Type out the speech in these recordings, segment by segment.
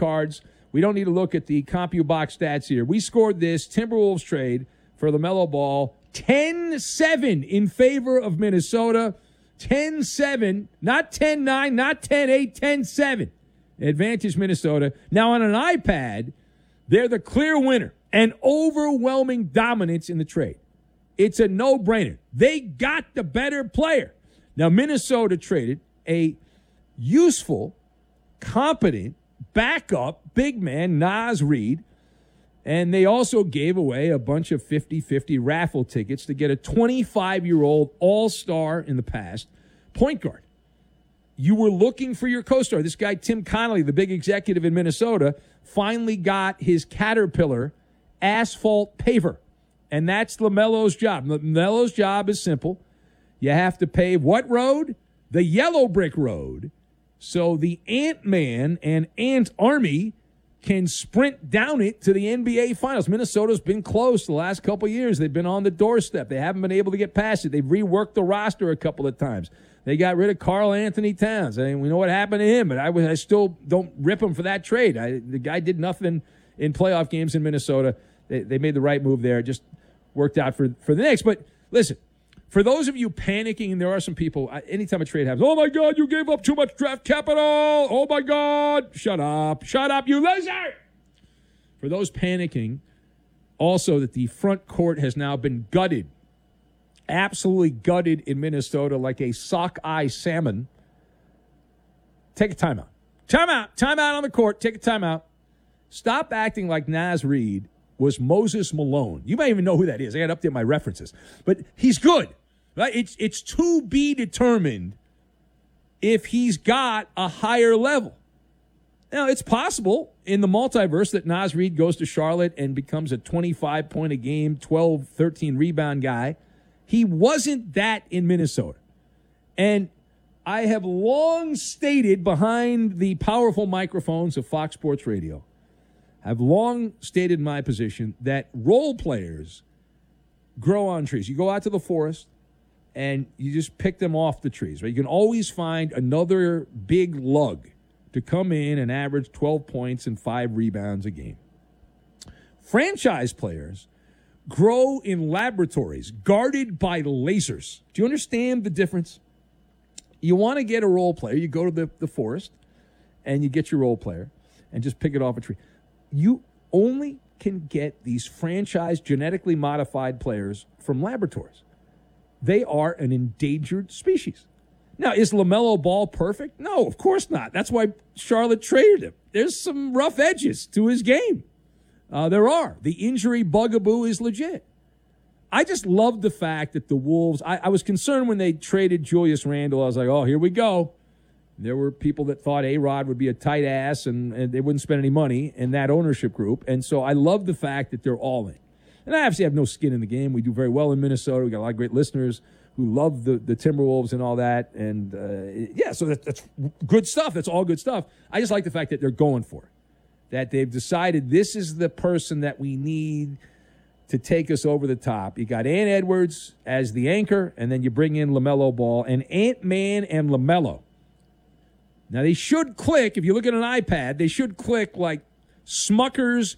scorecards. We don't need to look at the CompuBox stats here. We scored this Timberwolves trade for LaMelo Ball 10-7 in favor of Minnesota. 10-7, not 10-9, not 10-8, 10-7. Advantage Minnesota. Now on an iPad, they're the clear winner and overwhelming dominance in the trade. It's a no-brainer. They got the better player. Now Minnesota traded a useful, competent, backup big man, Naz Reid, and they also gave away a bunch of 50-50 raffle tickets to get a 25-year-old all-star in the past point guard. You were looking for your co-star. This guy, Tim Connolly, the big executive in Minnesota, finally got his Caterpillar asphalt paver, and that's LaMelo's job. LaMelo's job is simple. You have to pave what road? The yellow brick road, so the Ant-Man and Ant Army can sprint down it to the NBA Finals. Minnesota's been close the last couple of years. They've been on the doorstep. They haven't been able to get past it. They've reworked the roster a couple of times. They got rid of Karl Anthony Towns. I mean, we know what happened to him, but I still don't rip him for that trade. The guy did nothing in playoff games in Minnesota. They made the right move there. It just worked out for the Knicks. But listen, for those of you panicking, and there are some people, anytime a trade happens, oh, my God, you gave up too much draft capital. Oh, my God. Shut up, you loser. For those panicking, also that the front court has now been gutted, absolutely gutted in Minnesota like a sockeye salmon. Take a timeout. Timeout on the court. Take a timeout. Stop acting like Naz Reid was Moses Malone. You might even know who that is. I got to update my references. But he's good. Right? It's to be determined if he's got a higher level. Now, it's possible in the multiverse that Naz Reid goes to Charlotte and becomes a 25-point-a-game, 12, 13 rebound guy. He wasn't that in Minnesota. And I have long stated behind the powerful microphones of Fox Sports Radio, I've long stated my position that role players grow on trees. You go out to the forest and you just pick them off the trees, right? You can always find another big lug to come in and average 12 points and 5 rebounds a game. Franchise players grow in laboratories guarded by lasers. Do you understand the difference? You want to get a role player, you go to the forest and you get your role player and just pick it off a tree. You only can get these franchise genetically modified players from laboratories. They are an endangered species. Now, is LaMelo Ball perfect? No, of course not. That's why Charlotte traded him. There's some rough edges to his game. There are. The injury bugaboo is legit. I just love the fact that the Wolves, I was concerned when they traded Julius Randle. I was like, oh, here we go. There were people that thought A-Rod would be a tight ass and they wouldn't spend any money in that ownership group. And so I love the fact that they're all in. And I obviously have no skin in the game. We do very well in Minnesota. We got a lot of great listeners who love the Timberwolves and all that. And, so that's good stuff. That's all good stuff. I just like the fact that they're going for it, that they've decided this is the person that we need to take us over the top. You got Ant Edwards as the anchor, and then you bring in LaMelo Ball. And Ant-Man and LaMelo, now they should click. If you look at an iPad, they should click like Smucker's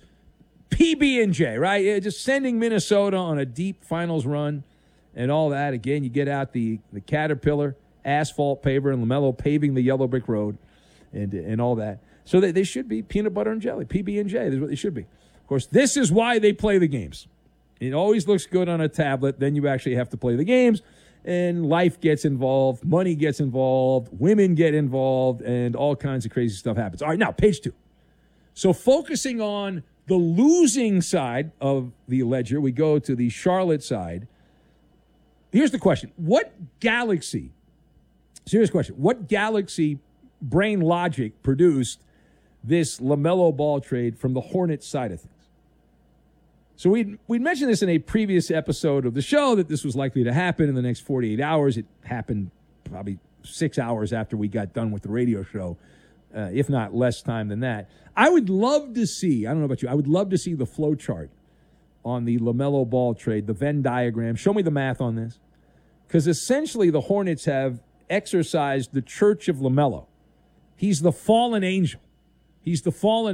PB&J, right? Yeah, just sending Minnesota on a deep finals run and all that. Again, you get out the Caterpillar asphalt paver and LaMelo paving the yellow brick road and all that. So they should be peanut butter and jelly, PB&J. That's what they should be. Of course, this is why they play the games. It always looks good on a tablet. Then you actually have to play the games, and life gets involved, money gets involved, women get involved, and all kinds of crazy stuff happens. All right, now, page 2. So focusing on the losing side of the ledger, we go to the Charlotte side. Here's the question. Serious question, what galaxy brain logic produced this LaMelo Ball trade from the Hornets side of things? So we'd mentioned this in a previous episode of the show that this was likely to happen in the next 48 hours. It happened probably 6 hours after we got done with the radio show, if not less time than that. I would love to see, I don't know about you, I would love to see the flow chart on the LaMelo Ball trade, the Venn diagram. Show me the math on this. Because essentially the Hornets have exercised the Church of LaMelo. He's the fallen angel. He's the fallen